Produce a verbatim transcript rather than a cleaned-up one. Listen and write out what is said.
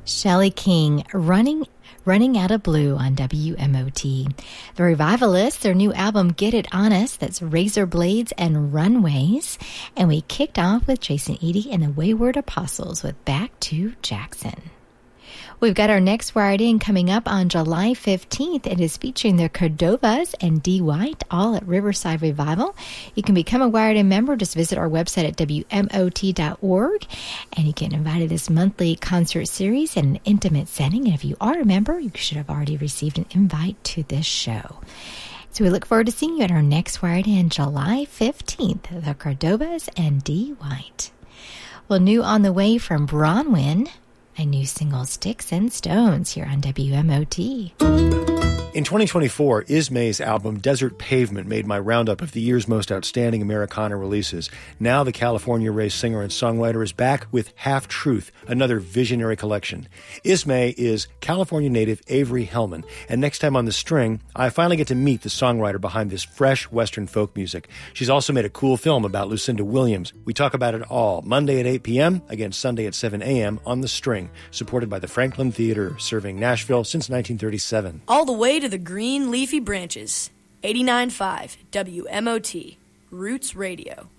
Shelley King, Running Running Out of Blue on W M O T. The Revivalists, their new album, Get It On Us, that's Razor Blades and Runways. And we kicked off with Jason Eady and the Wayward Apostles with Back to Jackson. We've got our next Wired In coming up on July fifteenth. It is featuring the Cordovas and D. White, all at Riverside Revival. You can become a Wired In member. Just visit our website at W M O T dot org. And you get invited to this monthly concert series in an intimate setting. And if you are a member, you should have already received an invite to this show. So we look forward to seeing you at our next Wired In, July fifteenth. The Cordovas and D. White. Well, new on the way from Bronwyn, a new single, Sticks and Stones, here on W M O T. In twenty twenty-four, Ismay's album Desert Pavement made my roundup of the year's most outstanding Americana releases. Now the California-raised singer and songwriter is back with Half Truth, another visionary collection. Ismay is California native Avery Hellman, and next time on The String, I finally get to meet the songwriter behind this fresh Western folk music. She's also made a cool film about Lucinda Williams. We talk about it all, Monday at eight p.m., again Sunday at seven a.m. on The String, supported by the Franklin Theater, serving Nashville since nineteen thirty-seven. All the way to the green leafy branches. eighty-nine point five W M O T, Roots Radio.